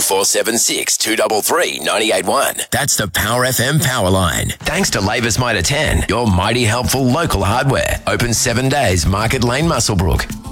0476 233 981. That's the Power FM Power Line. Thanks to Labour's Mitre 10, your mighty helpful local hardware. Open 7 days, Market Lane, Muswellbrook.